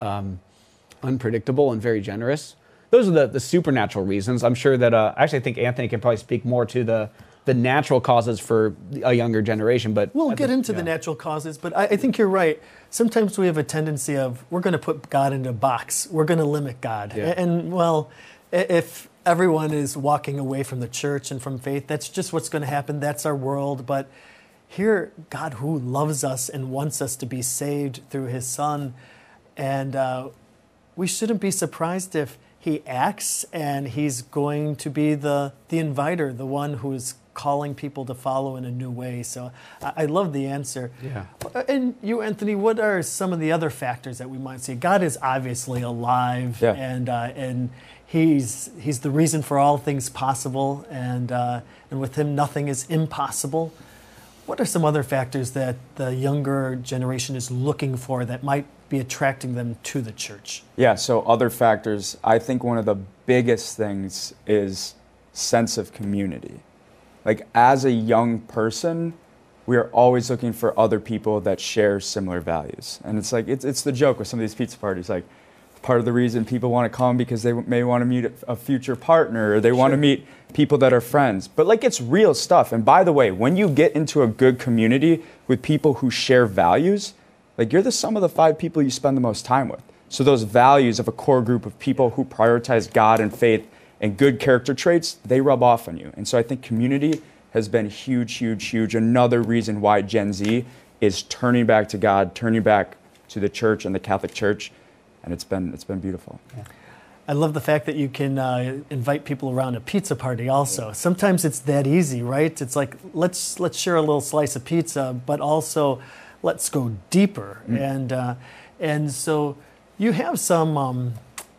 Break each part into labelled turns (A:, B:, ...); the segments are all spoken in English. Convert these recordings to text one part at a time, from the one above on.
A: unpredictable and very generous. Those are the supernatural reasons. I'm sure that, actually I think Anthony can probably speak more to the natural causes for a younger generation. But
B: we'll get into the natural causes, but I think you're right. Sometimes we have a tendency of, we're going to put God in a box. We're going to limit God.
A: Yeah.
B: And well, if everyone is walking away from the church and from faith, that's just what's going to happen. That's our world. But here, God, who loves us and wants us to be saved through his Son, and we shouldn't be surprised if he acts and he's going to be the inviter, the one who is calling people to follow in a new way. So I love the answer.
A: Yeah.
B: And you, Anthony, what are some of the other factors that we might see? God is obviously alive, and he's the reason for all things possible, and with him nothing is impossible. What are some other factors that the younger generation is looking for that might be attracting them to the church?
C: Yeah, so other factors, I think one of the biggest things is sense of community. Like, as a young person, we are always looking for other people that share similar values. And it's like, it's the joke with some of these pizza parties. Like, part of the reason people want to come because they may want to meet a future partner, or they want to meet people that are friends. But like, it's real stuff. And by the way, when you get into a good community with people who share values, like, you're the sum of the 5 people you spend the most time with. So those values of a core group of people who prioritize God and faith and good character traits, they rub off on you. And so I think community has been huge, huge, huge. Another reason why Gen Z is turning back to God, turning back to the church and the Catholic Church. And it's been beautiful. Yeah.
B: I love the fact that you can invite people around a pizza party also. Sometimes it's that easy, right? It's like, let's share a little slice of pizza, but also let's go deeper. And so you have some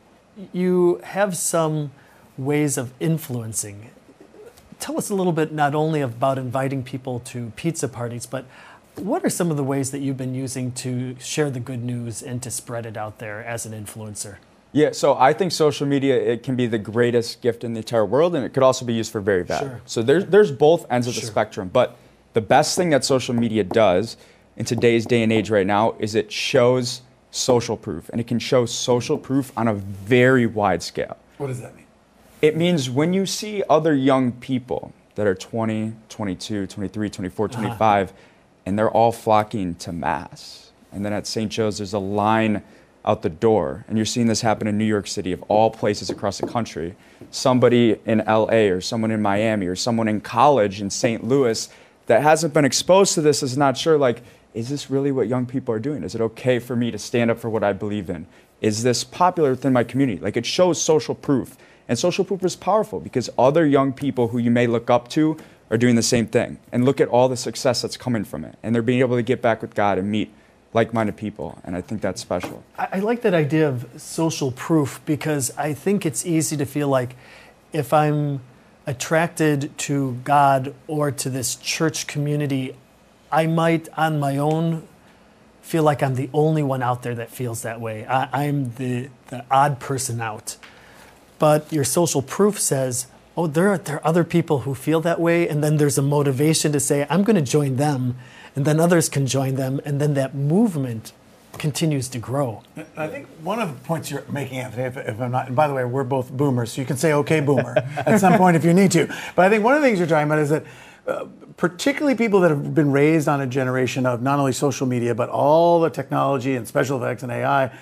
B: ways of influencing. Tell us a little bit not only about inviting people to pizza parties, but what are some of the ways that you've been using to share the good news and to spread it out there as an influencer?
C: Yeah, so I think social media, it can be the greatest gift in the entire world, and it could also be used for very bad.
B: Sure.
C: So there's both ends of the spectrum. But the best thing that social media does in today's day and age right now is it shows social proof, and it can show social proof on a very wide scale.
D: What does that mean?
C: It means when you see other young people that are 20, 22, 23, 24, 25, and they're all flocking to Mass, and then at St. Joe's there's a line out the door, and you're seeing this happen in New York City, of all places across the country. Somebody in LA, or someone in Miami, or someone in college in St. Louis that hasn't been exposed to this is not sure, like, is this really what young people are doing? Is it okay for me to stand up for what I believe in? Is this popular within my community? Like, it shows social proof. And social proof is powerful because other young people who you may look up to are doing the same thing. And look at all the success that's coming from it. And they're being able to get back with God and meet like-minded people. And I think that's special.
B: I like that idea of social proof, because I think it's easy to feel like if I'm attracted to God or to this church community, I might on my own feel like I'm the only one out there that feels that way. I'm the odd person out. But your social proof says, oh, there are other people who feel that way, and then there's a motivation to say, I'm going to join them, and then others can join them, and then that movement continues to grow.
D: I think one of the points you're making, Anthony, if I'm not, and by the way, we're both boomers, so you can say, okay, boomer, at some point if you need to. But I think one of the things you're talking about is that particularly people that have been raised on a generation of not only social media, but all the technology and special effects and AI,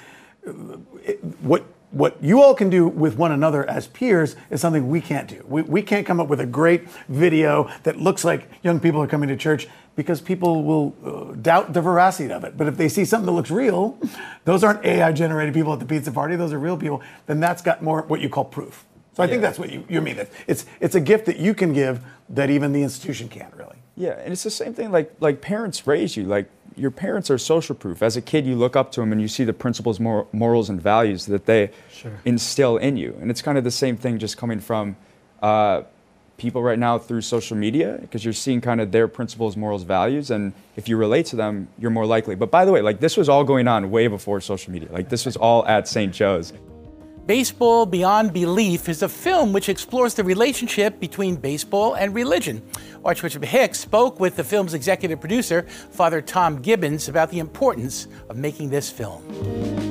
D: what you all can do with one another as peers is something we can't do. We can't come up with a great video that looks like young people are coming to church, because people will doubt the veracity of it. But if they see something that looks real, those aren't AI-generated people at the pizza party, those are real people, then that's got more what you call proof. So I think that's what you mean. It's a gift that you can give that even the institution can't really.
C: Yeah, and it's the same thing like parents raise you. Like, your parents are social proof. As a kid, you look up to them and you see the principles, morals, and values that they instill in you. And it's kind of the same thing just coming from people right now through social media, because you're seeing kind of their principles, morals, values, and if you relate to them, you're more likely. But by the way, like, this was all going on way before social media. Like, this was all at St. Joe's.
E: Baseball Beyond Belief is a film which explores the relationship between baseball and religion. Archbishop Hicks spoke with the film's executive producer, Father Tom Gibbons, about the importance of making this film.